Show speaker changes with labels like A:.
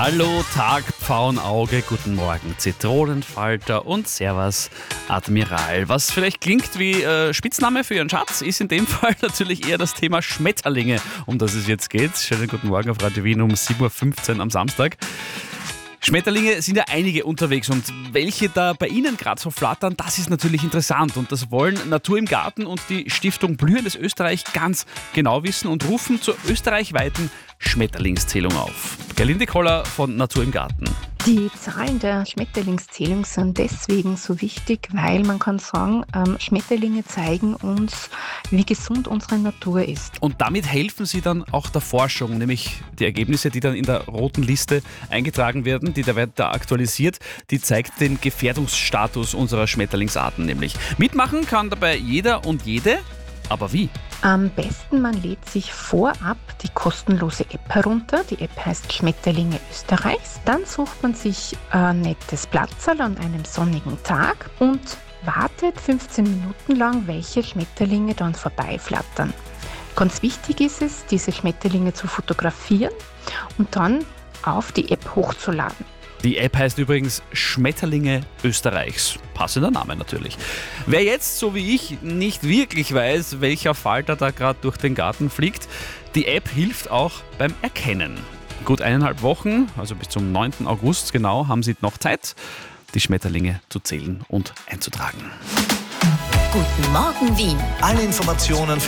A: Hallo, Tag, Pfauenauge, guten Morgen, Zitronenfalter und Servus, Admiral. Was vielleicht klingt wie Spitzname für Ihren Schatz, ist in dem Fall natürlich eher das Thema Schmetterlinge, um das es jetzt geht. Schönen guten Morgen auf Radio Wien um 7.15 Uhr am Samstag. Schmetterlinge sind ja einige unterwegs und welche da bei Ihnen gerade so flattern, das ist natürlich interessant und das wollen Natur im Garten und die Stiftung Blühendes Österreich ganz genau wissen und rufen zur österreichweiten Schmetterlingszählung auf. Gerlinde Koller von Natur im Garten.
B: Die Zahlen der Schmetterlingszählung sind deswegen so wichtig, weil man kann sagen, Schmetterlinge zeigen uns, wie gesund unsere Natur ist.
A: Und damit helfen sie dann auch der Forschung, nämlich die Ergebnisse, die dann in der roten Liste eingetragen werden, die wird da aktualisiert, die zeigt den Gefährdungsstatus unserer Schmetterlingsarten nämlich. Mitmachen kann dabei jeder und jede, aber wie?
B: Am besten, man lädt sich vorab die kostenlose App herunter. Die App heißt Schmetterlinge Österreichs. Dann sucht man sich ein nettes Platzerl an einem sonnigen Tag und wartet 15 Minuten lang, welche Schmetterlinge dann vorbeiflattern. Ganz wichtig ist es, diese Schmetterlinge zu fotografieren und dann auf die App hochzuladen.
A: Die App heißt übrigens Schmetterlinge Österreichs. Passender Name natürlich. Wer jetzt, so wie ich, nicht wirklich weiß, welcher Falter da gerade durch den Garten fliegt, die App hilft auch beim Erkennen. Gut 1,5 Wochen, also bis zum 9. August genau, haben Sie noch Zeit, die Schmetterlinge zu zählen und einzutragen.
C: Guten Morgen Wien.
D: Alle Informationen